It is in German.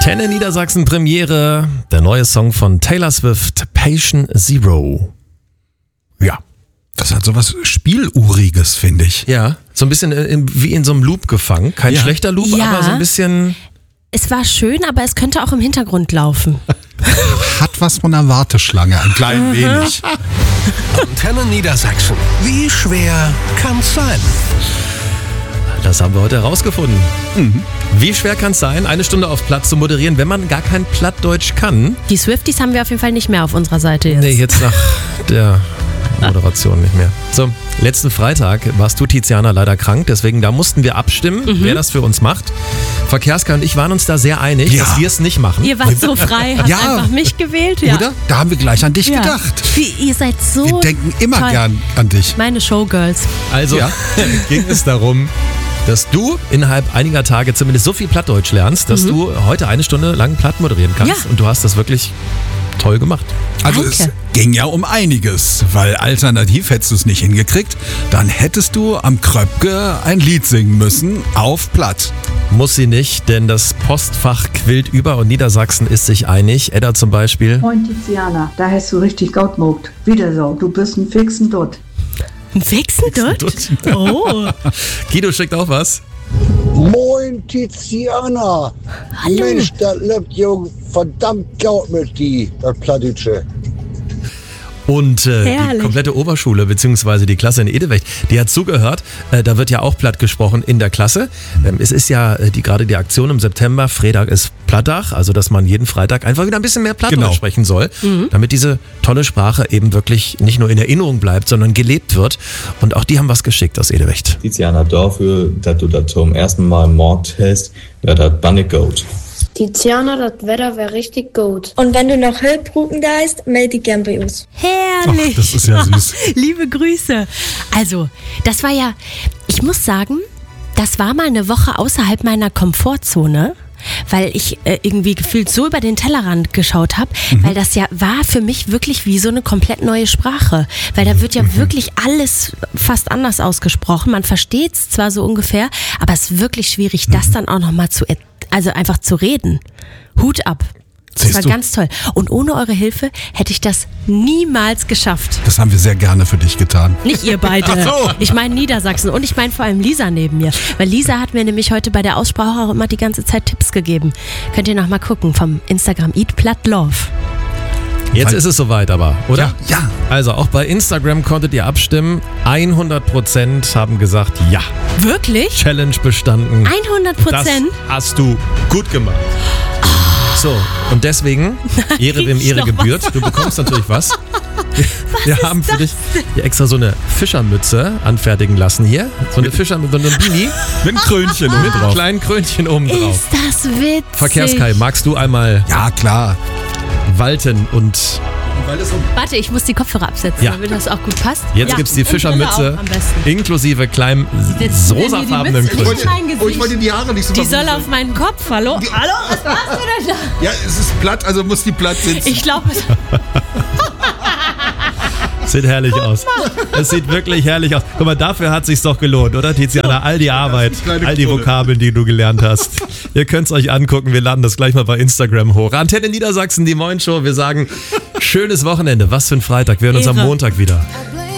Antenne Niedersachsen Premiere, der neue Song von Taylor Swift, Patient Zero. Ja. Das hat sowas Spieluriges, finde ich. Ja, so ein bisschen wie in so einem Loop gefangen. Kein schlechter Loop, aber so ein bisschen... Es war schön, aber es könnte auch im Hintergrund laufen. Hat was von einer Warteschlange, ein klein wenig. Antenne Niedersachsen. Wie schwer kann's sein? Das haben wir heute herausgefunden. Wie schwer kann es sein, eine Stunde auf Platt zu moderieren, wenn man gar kein Plattdeutsch kann? Die Swifties haben wir auf jeden Fall nicht mehr auf unserer Seite jetzt. Nee, jetzt nach der Moderation nicht mehr. So, letzten Freitag warst du, Tiziana, leider krank, deswegen da mussten wir abstimmen, wer das für uns macht. Verkehrska und ich waren uns da sehr einig, dass wir es nicht machen. Ihr wart so frei, habt einfach mich gewählt. Ja. Oder? Da haben wir gleich an dich gedacht. Ihr seid so Wir denken immer toll. gern an dich. Meine Showgirls. Also ging es darum, dass du innerhalb einiger Tage zumindest so viel Plattdeutsch lernst, dass du heute eine Stunde lang Platt moderieren kannst. Ja. Und du hast das wirklich toll gemacht. Also Danke. es ging ja um einiges, weil alternativ hättest du es nicht hingekriegt, dann hättest du am Kröpke ein Lied singen müssen auf Platt. Muss sie nicht, denn das Postfach quillt über und Niedersachsen ist sich einig. Edda zum Beispiel. Moin Tiziana, da hast du richtig gut gemacht. Wieder so, du bist ein fixen Dutt. Ein Fixen dort? Oh. Guido schickt auch was. Moin Tiziana! Hallo. Mensch, das läuft ja verdammt gut mit die, das Plattdeutsche. Und die Herrlich. komplette Oberschule bzw. die Klasse in Edewecht, die hat zugehört. Da wird ja auch Platt gesprochen in der Klasse. Es ist ja gerade die Aktion im September, Freitag ist Plattdach, also dass man jeden Freitag einfach wieder ein bisschen mehr Plattdeutsch sprechen soll, damit diese tolle Sprache eben wirklich nicht nur in Erinnerung bleibt, sondern gelebt wird. Und auch die haben was geschickt aus Edewecht. Tiziana, dafür, dass du das zum ersten Mal Mord hast, ja, das bin ich gut. Tiziana, das Wetter wäre richtig gut. Und wenn du noch Hilfrufen da hast, melde dich gern bei uns. Herrlich. Ach, das ist ja süß. Liebe Grüße. Also, das war ja, ich muss sagen, das war mal eine Woche außerhalb meiner Komfortzone, weil ich irgendwie gefühlt so über den Tellerrand geschaut habe, weil das ja war für mich wirklich wie so eine komplett neue Sprache, weil da wird ja wirklich alles fast anders ausgesprochen. Man versteht es zwar so ungefähr, aber es ist wirklich schwierig, das dann auch nochmal also einfach zu reden. Hut ab. Das war ganz toll. Und ohne eure Hilfe hätte ich das niemals geschafft. Das haben wir sehr gerne für dich getan. Nicht ihr beide. Ach so. Ich meine Niedersachsen und ich meine vor allem Lisa neben mir. Weil Lisa hat mir nämlich heute bei der Aussprache auch immer die ganze Zeit Tipps gegeben. Könnt ihr noch mal gucken vom Instagram Eat Platt Love. Jetzt ist es soweit aber, oder? Ja. Also auch bei Instagram konntet ihr abstimmen. 100% haben gesagt ja. Wirklich? Challenge bestanden. 100%? Das hast du gut gemacht. So, und deswegen, Ehre wem Ehre noch gebührt. Du bekommst natürlich was. Wir haben für dich hier extra so eine Fischermütze anfertigen lassen hier. So eine Fischermütze, so eine Beanie Mit einem Krönchen oben mit einem drauf. kleinen Krönchen oben drauf. Ist das witzig? Verkehrskai, magst du einmal Ja, klar. walten und Warte, ich muss die Kopfhörer absetzen, Ja. damit das auch gut passt. jetzt gibt's die und Brille Fischermütze auch am besten. inklusive kleinem Jetzt will mir die rosafarbenen Mütze nicht Krönchen. in mein Gesicht. die Haare nicht so Die soll auf meinen Kopf. Hallo? Hallo? Was machst du denn da? Ja, es ist platt, also muss die platt sitzen. Ich glaube, Sieht herrlich aus. Es sieht wirklich herrlich aus. Guck mal, dafür hat sich's doch gelohnt, oder Tiziana? All die Arbeit, kleine all die Krone. Vokabeln, die du gelernt hast. Ihr könnt's euch angucken. Wir laden das gleich mal bei Instagram hoch. Antenne Niedersachsen, die Moin Show. Wir sagen, schönes Wochenende. Was für ein Freitag. Wir hören uns am Ehre. Montag wieder.